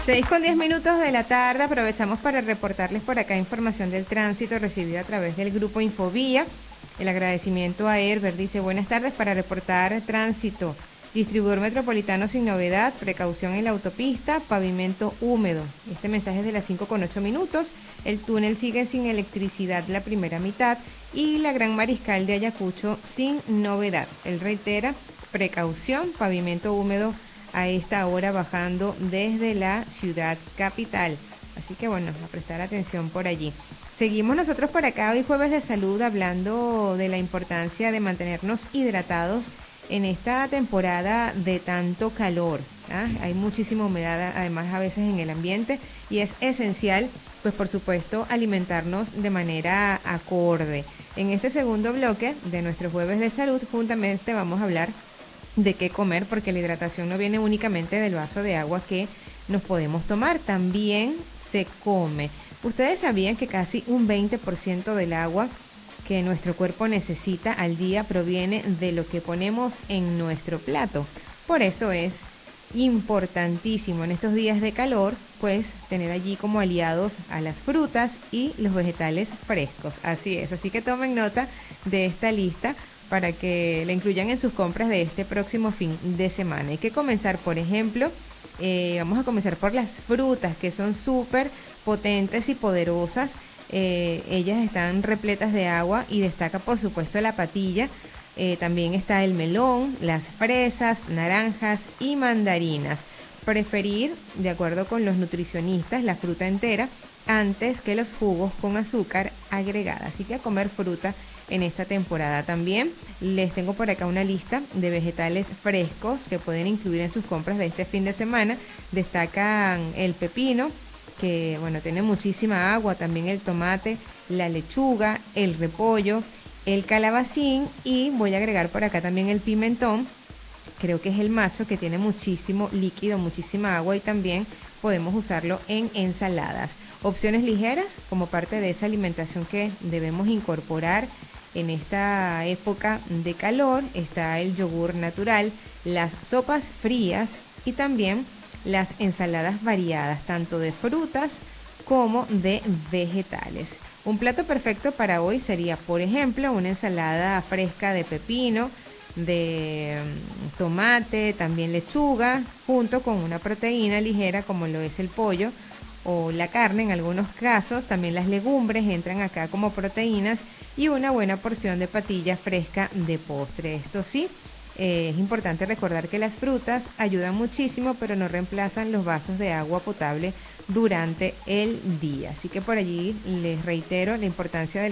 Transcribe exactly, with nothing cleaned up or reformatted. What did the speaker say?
Seis con diez minutos de la tarde, aprovechamos para reportarles por acá información del tránsito recibida a través del grupo Infovía. El agradecimiento a Herber dice, buenas tardes, para reportar tránsito. Distribuidor Metropolitano sin novedad, precaución en la autopista, pavimento húmedo. Este mensaje es de las cinco con ocho minutos. El túnel sigue sin electricidad la primera mitad y la Gran Mariscal de Ayacucho sin novedad. Él reitera, precaución, pavimento húmedo a esta hora bajando desde la ciudad capital. Así que bueno, a prestar atención por allí. Seguimos nosotros por acá hoy jueves de salud hablando de la importancia de mantenernos hidratados en esta temporada de tanto calor. ¿ah? Hay muchísima humedad además a veces en el ambiente y es esencial, pues por supuesto, alimentarnos de manera acorde. En este segundo bloque de nuestro jueves de salud, juntamente vamos a hablar de qué comer, porque la hidratación no viene únicamente del vaso de agua que nos podemos tomar, también se come. Ustedes sabían que casi un veinte por ciento del agua que nuestro cuerpo necesita al día proviene de lo que ponemos en nuestro plato. Por eso es importantísimo en estos días de calor, pues tener allí como aliados a las frutas y los vegetales frescos. Así es, así que tomen nota de esta lista para que la incluyan en sus compras de este próximo fin de semana. Hay que comenzar, por ejemplo, eh, vamos a comenzar por las frutas, que son súper potentes y poderosas. Eh, ellas están repletas de agua y destaca, por supuesto, la patilla. Eh, también está el melón, las fresas, naranjas y mandarinas. Preferir, de acuerdo con los nutricionistas, la fruta entera antes que los jugos con azúcar agregada. Así que a comer fruta en esta temporada. También les tengo por acá una lista de vegetales frescos que pueden incluir en sus compras de este fin de semana. Destacan el pepino, que bueno, tiene muchísima agua, también el tomate, la lechuga, el repollo, el calabacín y voy a agregar por acá también el pimentón, creo que es el macho, que tiene muchísimo líquido, muchísima agua y también podemos usarlo en ensaladas. Opciones ligeras como parte de esa alimentación que debemos incorporar en esta época de calor. Está el yogur natural, las sopas frías y también las ensaladas variadas, tanto de frutas como de vegetales. Un plato perfecto para hoy sería, por ejemplo, una ensalada fresca de pepino, de tomate, también lechuga, junto con una proteína ligera como lo es el pollo o la carne en algunos casos. También las legumbres entran acá como proteínas y una buena porción de patilla fresca de postre. Esto sí, eh, es importante recordar que las frutas ayudan muchísimo, pero no reemplazan los vasos de agua potable durante el día. Así que por allí les reitero la importancia del